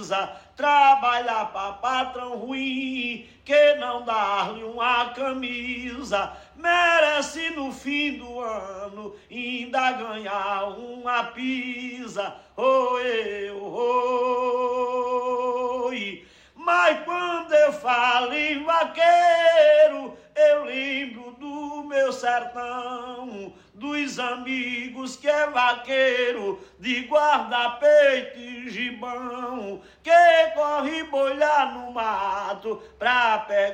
camisa, trabalhar para patrão ruim, que não dar-lhe uma camisa, merece no fim do ano ainda ganhar uma pisa. Oi, oi. Mas quando eu falo em vaqueiro, eu lembro do meu sertão, dos amigos que é vaqueiro, de guarda-peito e gibão, que corre boiar no mato pra pegar